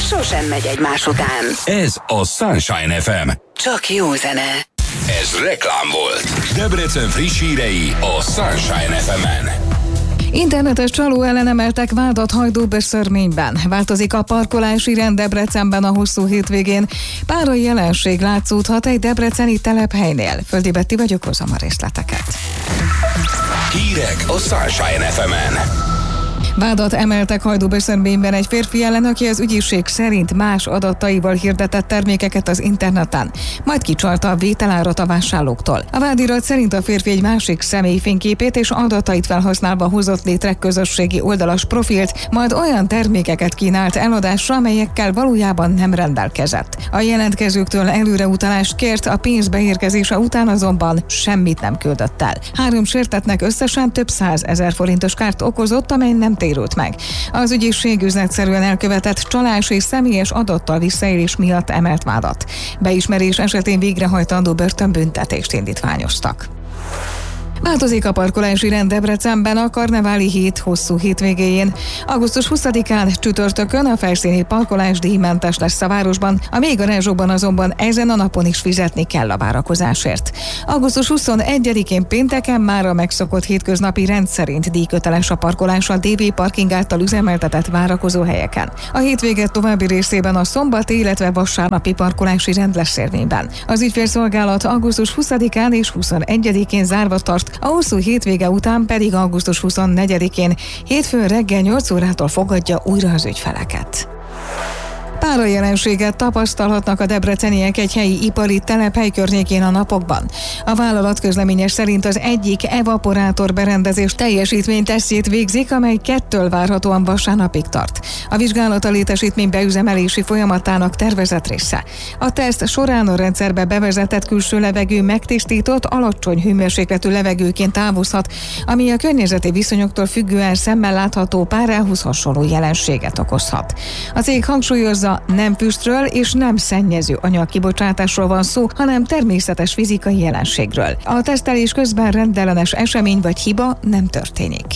sosem megy egymás után. Ez a Sunshine FM. Csak jó zene. Ez reklám volt. Debrecen friss hírei a Sunshine FM-en. Internetes csaló ellen emeltek vádat Hajdúböszörményben. Változik a parkolási rend Debrecenben a hosszú hétvégén. Párai jelenség látszódhat egy debreceni telephelynél. Földi Betti vagyok, hozom a részleteket. Hírek a Sunshine FM-en. Vádat emeltek Hajdúböszörményben egy férfi ellen, aki az ügyészség szerint más adataival hirdetett termékeket az interneten, majd kicsalta a vételárat a vásárlóktól. A vádirat szerint a férfi egy másik személy fényképét és adatait felhasználva hozott létre közösségi oldalas profilt, majd olyan termékeket kínált eladásra, amelyekkel valójában nem rendelkezett. A jelentkezőktől előreutalást kért, a pénz beérkezése után azonban semmit nem küldött el. 3 sértettnek összesen több 100 000 forintos kárt okozott, amely nem térült meg. Az ügyészség üzletszerűen elkövetett csalás és személyes adattal visszaélés miatt emelt vádat. Beismerés esetén végrehajtandó börtönbüntetést indítványoztak. Változik a parkolási rend Debrecenben a karneváli hét hosszú hétvégéjén. Augusztus 20-án csütörtökön a felszíni parkolás díjmentes lesz a városban, a mély garázsokban azonban ezen a napon is fizetni kell a várakozásért. Augusztus 21-én pénteken már a megszokott hétköznapi rend szerint díjköteles a parkolás a DB Parking által üzemeltetett várakozó helyeken. A hétvége további részében a szombati, illetve vasárnapi parkolási rend lesz érvényben. Az ügyfélszolgálat augusztus 20-án és 21-én zárva tart, a hosszú hétvége után pedig augusztus 24-én hétfőn reggel 8 órától fogadja újra az ügyfeleket. Pára jelenséget tapasztalhatnak a debreceniek egy helyi ipari telephely környékén a napokban. A vállalat közleménye szerint az egyik evaporátor berendezés teljesítménytesztjét végzik, amely 2-től várhatóan vasárnapig tart. A vizsgálat a létesítmény beüzemelési folyamatának tervezett része. A teszt során a rendszerbe bevezetett külső levegő megtisztított, alacsony hőmérsékletű levegőként távozhat, ami a környezeti viszonyoktól függően szemmel látható párához hasonló jelenséget okozhat. A cég hangsúlyozza, nem füstről és nem szennyező anyagkibocsátásról van szó, hanem természetes fizikai jelenségről. A tesztelés közben rendellenes esemény vagy hiba nem történik.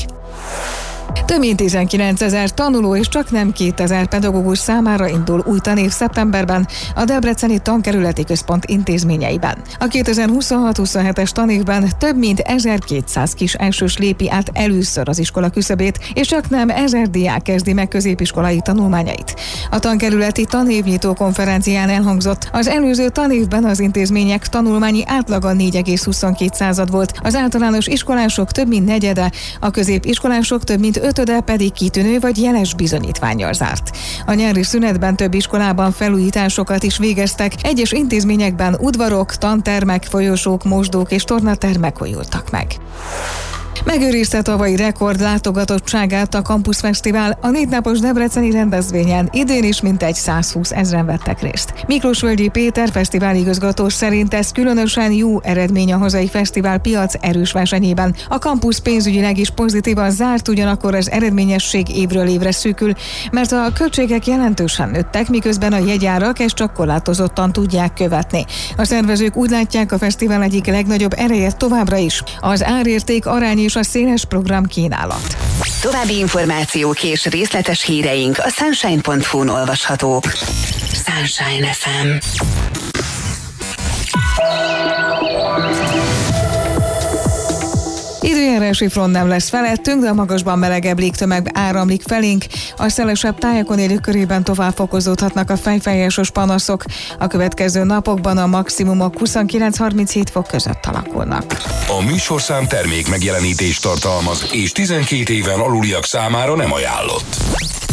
Több mint 19 000 tanuló és csak nem 2000 pedagógus számára indul új tanév szeptemberben a Debreceni Tankerületi Központ intézményeiben. A 2026-27-es tanévben több mint 1200 kis elsős lépi át először az iskola küszöbét, és csak nem 1000 diák kezdi meg középiskolai tanulmányait. A tankerületi tanévnyitó konferencián elhangzott, az előző tanévben az intézmények tanulmányi átlaga 4,22 volt, az általános iskolások több mint negyede, a középiskolások több mint 5-öde pedig kitűnő vagy jeles bizonyítvánnyal zárt. A nyári szünetben több iskolában felújításokat is végeztek, egyes intézményekben udvarok, tantermek, folyosók, mosdók és tornatermek újultak meg. Megőrizte tavalyi rekord látogatottságát a Campus Fesztivál, a 4 napos debreceni rendezvényen idén is mintegy 120 000 vettek részt. Miklósvölgyi Péter fesztiváligazgató szerint ez különösen jó eredmény a hazai fesztivál piac erős versenyében. A campus pénzügyileg is pozitívan zárt, ugyanakkor az eredményesség évről évre szűkül, mert a költségek jelentősen nőttek, miközben a jegyárak ezt csak korlátozottan tudják követni. A szervezők úgy látják, a fesztivál egyik legnagyobb ereje továbbra is az árérték arány és a széles program kínálat. További információk és részletes híreink a sunshine.hu-n olvashatók. Sunshine FM. Időjárási front nem lesz felettünk, de a magasban melegebb légtömeg áramlik felénk. A szelesebb tájakon élők körében tovább fokozódhatnak a fejfájásos panaszok. A következő napokban a maximumok 29-37 fok között alakulnak. A műsorszám termék megjelenítést tartalmaz, és 12 éven aluliak számára nem ajánlott.